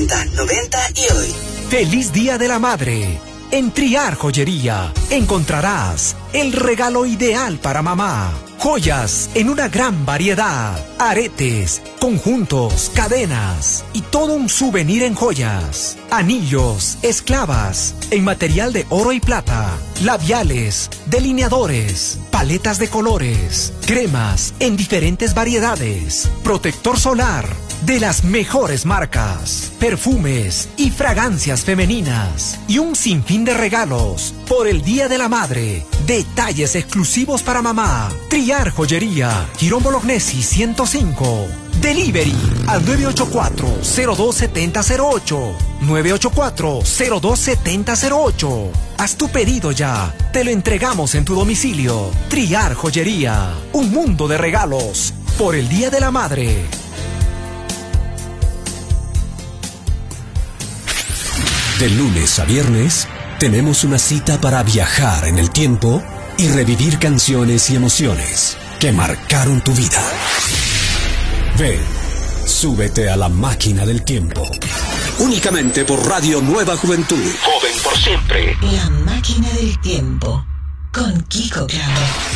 80, 90 y hoy. ¡Feliz Día de la Madre! En Triar Joyería encontrarás el regalo ideal para mamá. Joyas en una gran variedad, aretes, conjuntos, cadenas y todo un souvenir en joyas. Anillos, esclavas, en material de oro y plata, labiales, delineadores, paletas de colores, cremas en diferentes variedades, protector solar de las mejores marcas, perfumes y fragancias femeninas y un sinfín de regalos por el Día de la Madre. Detalles exclusivos para mamá. Triar Joyería, Girón Bolognesi 105. Delivery al 984-027008. 984-027008. Haz tu pedido ya. Te lo entregamos en tu domicilio. Triar Joyería. Un mundo de regalos por el Día de la Madre. De lunes a viernes, tenemos una cita para viajar en el tiempo y revivir canciones y emociones que marcaron tu vida. Ven, súbete a la máquina del tiempo. Únicamente por Radio Nueva Juventud. Joven por siempre. La máquina del tiempo con Kiko Claro.